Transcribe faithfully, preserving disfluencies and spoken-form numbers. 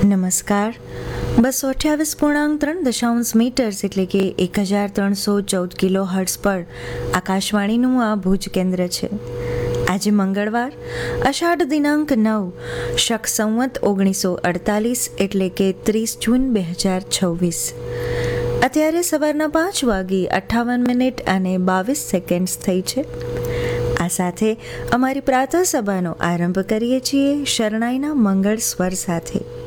નમસ્કાર. બસો અઠ્યાવીસ પૂર્ણાંક ત્રણ દશાંશ મીટર્સ એટલે કે એક હજાર ત્રણસો ચૌદ કિલો હર્ટ્સ પર આકાશવાણીનું આ ભુજ કેન્દ્ર છે. આજે મંગળવાર, અષાઢ દિનાંક નવ, શક સંવત ઓગણીસો અડતાલીસ એટલે કે ત્રીસ જૂન બે હજાર છવ્વીસ. અત્યારે સવારના પાંચ વાગી અઠ્ઠાવન મિનિટ અને બાવીસ સેકન્ડ્સ થઈ છે. આ સાથે અમારી પ્રાતઃ સભાનો આરંભ કરીએ છીએ શરણાઈના મંગળ સ્વર સાથે.